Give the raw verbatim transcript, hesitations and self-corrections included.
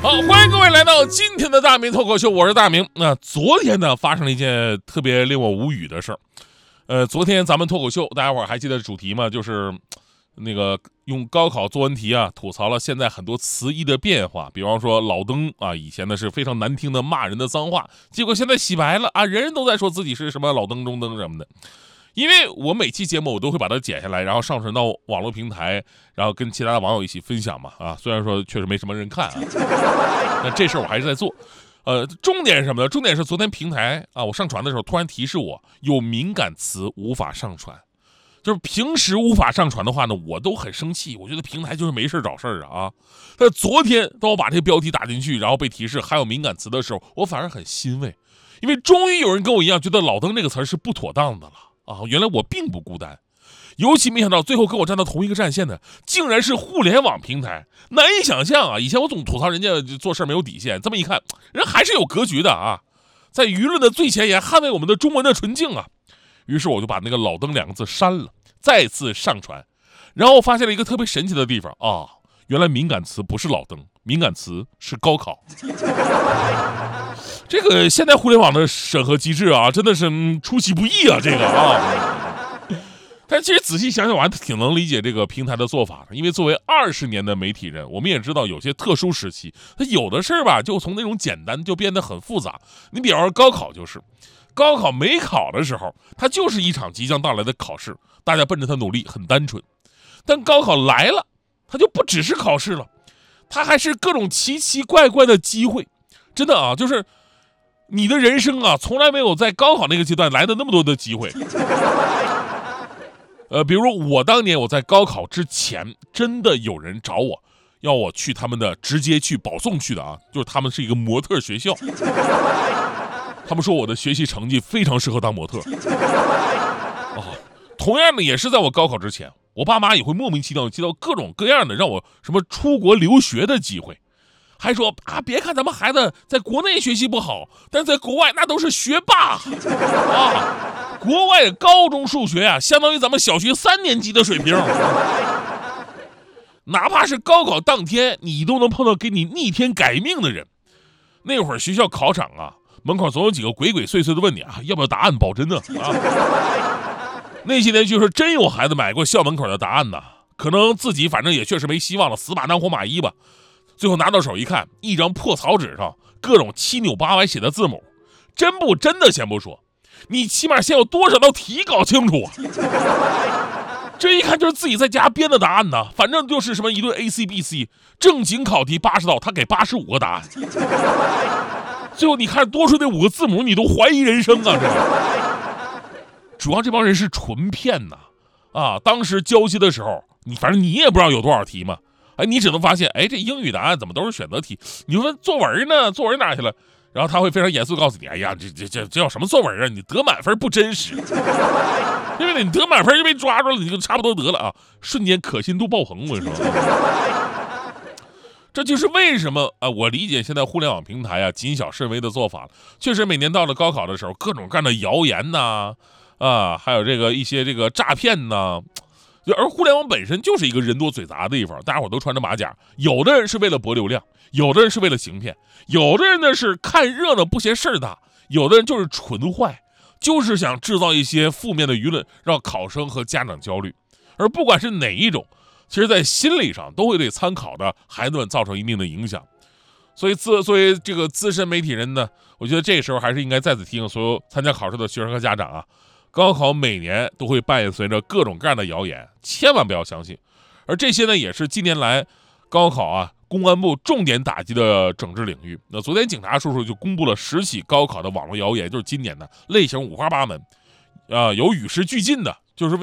好，欢迎各位来到今天的大明脱口秀，我是大明。那、呃、昨天呢，发生了一件特别令我无语的事儿。呃，昨天咱们脱口秀，大家伙儿还记得主题吗？就是那个用高考作文题啊，吐槽了现在很多词义的变化。比方说老登啊，以前呢是非常难听的骂人的脏话，结果现在洗白了啊，人人都在说自己是什么老登、中登什么的。因为我每期节目我都会把它剪下来，然后上传到网络平台，然后跟其他的网友一起分享嘛。啊，虽然说确实没什么人看啊，但这事儿我还是在做。呃，重点是什么呢？重点是昨天平台啊，我上传的时候突然提示我有敏感词无法上传。就是平时无法上传的话呢，我都很生气，我觉得平台就是没事找事儿啊啊。但昨天当我把这个标题打进去，然后被提示还有敏感词的时候，我反而很欣慰，因为终于有人跟我一样觉得老登这个词儿是不妥当的了。啊，原来我并不孤单，尤其没想到最后跟我站到同一个战线的，竟然是互联网平台，难以想象啊！以前我总吐槽人家做事没有底线，这么一看，人还是有格局的啊，在舆论的最前沿捍卫我们的中文的纯净啊。于是我就把那个老登两个字删了，再次上传，然后发现了一个特别神奇的地方啊，原来敏感词不是老登，敏感词是高考。这个现在互联网的审核机制啊，真的是、嗯、出其不意啊，这个啊。但其实仔细想想，我还挺能理解这个平台的做法的，因为作为二十年的媒体人，我们也知道有些特殊时期，它有的事儿吧，就从那种简单就变得很复杂。你比方说高考就是，高考没考的时候，它就是一场即将到来的考试，大家奔着它努力，很单纯。但高考来了，它就不只是考试了，它还是各种奇奇怪怪的机会。真的啊，就是你的人生啊，从来没有在高考那个阶段来的那么多的机会。呃，比如我当年我在高考之前，真的有人找我，要我去他们的直接去保送去的啊，就是他们是一个模特学校，他们说我的学习成绩非常适合当模特。哦，同样的也是在我高考之前，我爸妈也会莫名其妙接到各种各样的让我什么出国留学的机会。还说啊，别看咱们孩子在国内学习不好，但在国外那都是学霸啊！国外的高中数学啊，相当于咱们小学三年级的水平。哪怕是高考当天，你都能碰到给你逆天改命的人。那会儿学校考场啊，门口总有几个鬼鬼祟祟的问你啊，要不要答案保真呢？啊！那些年就是真有孩子买过校门口的答案呢，可能自己反正也确实没希望了，死马当活马医吧。最后拿到手一看，一张破草纸上各种七扭八歪写的字母，真不真的先不说，你起码先有多少道题搞清楚啊！这一看就是自己在家编的答案呢，反正就是什么一顿 A C B C， 正经考题八十道，他给八十五个答案。最后你看多出那五个字母，你都怀疑人生啊！这主要这帮人是纯骗呐！啊，当时交接的时候，你反正你也不知道有多少题嘛。哎，你只能发现，哎，这英语答案怎么都是选择题？你说作文呢？作文哪去了？然后他会非常严肃告诉你，哎呀，这这这这叫什么作文啊？你得满分不真实，对不对？你得满分就被抓住了，你就差不多得了啊！瞬间可信度爆棚，我跟你说，这就是为什么啊？我理解现在互联网平台啊谨小慎微的做法了。确实，每年到了高考的时候，各种各样的谣言呐，啊，还有这个一些这个诈骗呐。而互联网本身就是一个人多嘴杂的地方，大家伙都穿着马甲，有的人是为了博流量，有的人是为了行骗，有的人呢是看热闹不嫌事儿大，有的人就是纯坏，就是想制造一些负面的舆论，让考生和家长焦虑。而不管是哪一种，其实在心理上都会对参考的孩子们造成一定的影响。所以自作为这个资深媒体人呢，我觉得这个时候还是应该再次提醒所有参加考试的学生和家长啊，高考每年都会伴随着各种各样的谣言，千万不要相信。而这些呢，也是近年来高考啊公安部重点打击的整治领域。那昨天警察叔叔就公布了十起高考的网络谣言，就是今年的类型五花八门，啊、呃，有与时俱进的，就是